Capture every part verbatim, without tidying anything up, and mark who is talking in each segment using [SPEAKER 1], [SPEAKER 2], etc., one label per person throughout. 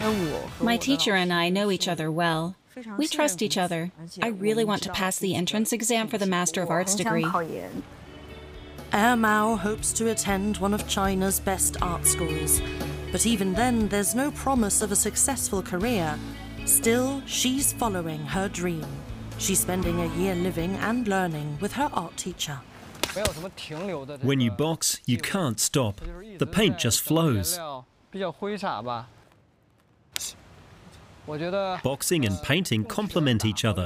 [SPEAKER 1] My teacher and I know each other well. We trust each other. I really want to pass the entrance exam for the Master of Arts degree.
[SPEAKER 2] Er Mao hopes to attend one of China's best art schools, but even then there's no promise of a successful career. Still, she's following her dream. She's spending a year living and learning with her art teacher.
[SPEAKER 3] When you box, you can't stop. The paint just flows. Boxing and painting complement each other.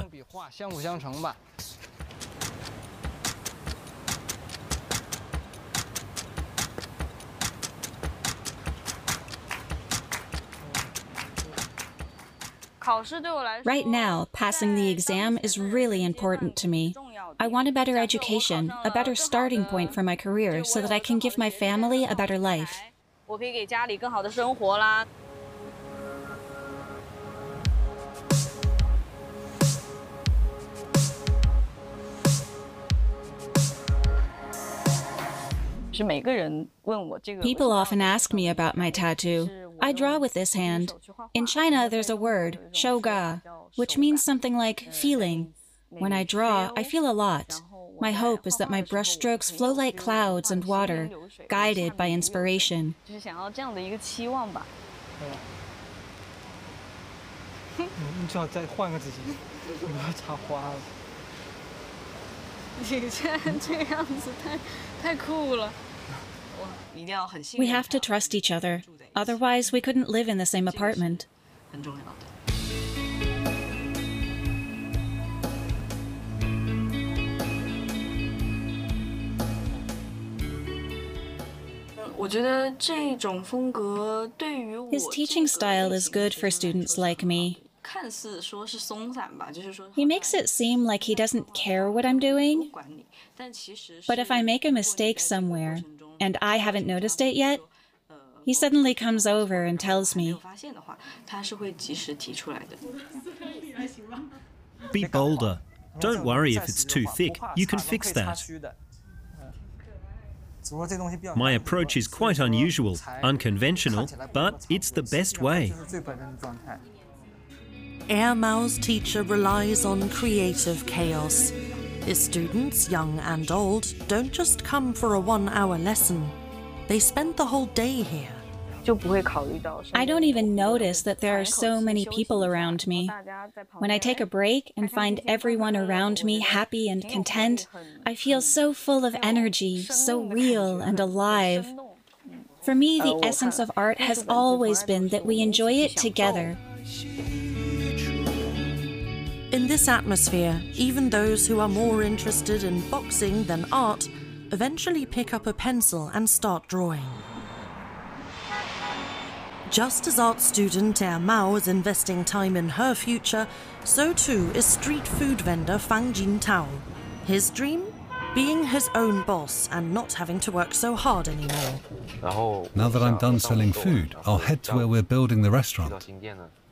[SPEAKER 1] Right now, passing the exam is really important to me. I want a better education, a better starting point for my career so that I can give my family a better life. People often ask me about my tattoo. I draw with this hand. In China, there's a word, shouga, which means something like feeling. When I draw, I feel a lot. My hope is that my brushstrokes flow like clouds and water, guided by inspiration. We have to trust each other. Otherwise, we couldn't live in the same apartment. His teaching style is good for students like me. He makes it seem like he doesn't care what I'm doing. But if I make a mistake somewhere, and I haven't noticed it yet, he suddenly comes over and tells me.
[SPEAKER 3] Be bolder. Don't worry if it's too thick. You can fix that. My approach is quite unusual, unconventional, but it's the best way.
[SPEAKER 2] Er Mao's teacher relies on creative chaos. His students, young and old, don't just come for a one-hour lesson. They spend the whole day here.
[SPEAKER 1] I don't even notice that there are so many people around me. When I take a break and find everyone around me happy and content, I feel so full of energy, so real and alive. For me, the essence of art has always been that we enjoy it together.
[SPEAKER 2] In this atmosphere, even those who are more interested in boxing than art eventually pick up a pencil and start drawing. Just as art student Er Mao is investing time in her future, so too is street food vendor Fang Jintao. His dream? Being his own boss and not having to work so hard anymore.
[SPEAKER 4] Now that I'm done selling food, I'll head to where we're building the restaurant.